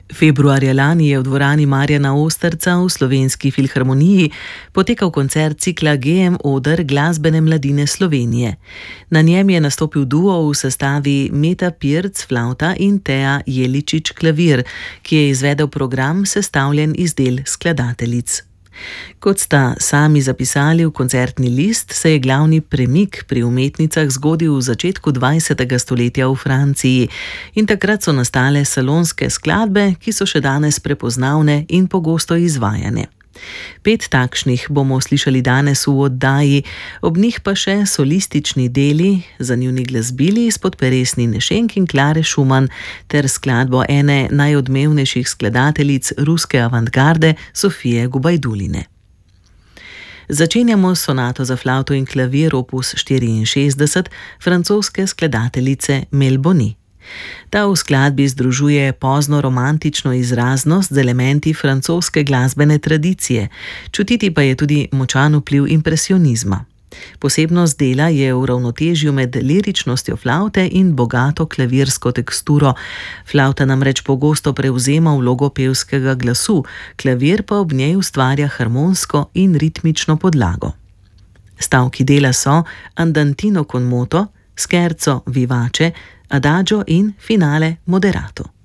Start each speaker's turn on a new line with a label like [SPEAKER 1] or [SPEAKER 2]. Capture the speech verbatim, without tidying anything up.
[SPEAKER 1] Februarja lani je v dvorani Marjana Osterca v Slovenski filharmoniji potekal koncert cikla G M Oder glasbene mladine Slovenije. Na njem je nastopil duo v sestavi Meta Pirc flavta in Teja Jeličič klavir, ki je izvedel program sestavljen iz del skladateljic. Kot sta sami zapisali v koncertni list, se je glavni premik pri umetnicah zgodil v začetku dvajsetega stoletja v Franciji in takrat so nastale salonske skladbe, ki so še danes prepoznavne in pogosto izvajane. Pet takšnih bomo slišali danes v oddaji, ob njih pa še solistični deli za njuni glasbili izpod peresni Nešenk in Klare Šuman ter skladbo ene najodmevnejših skladateljic ruske avantgarde Sofije Gubajduline. Začenjamo sonato za flavto in klavir opus štiriinšestdeset francoske skladateljice Mel Boni. Ta v skladbi združuje pozno romantično izraznost z elementi francoske glasbene tradicije, čutiti pa je tudi močan vpliv impresionizma. Posebnost dela je v ravnotežju med liričnostjo flavte in bogato klavirsko teksturo. Flavta namreč pogosto prevzema vlogo pevskega glasu, klavir pa ob njej ustvarja harmonsko in ritmično podlago. Stavki dela so Andantino con moto, Scherzo vivace, Adagio in finale moderato.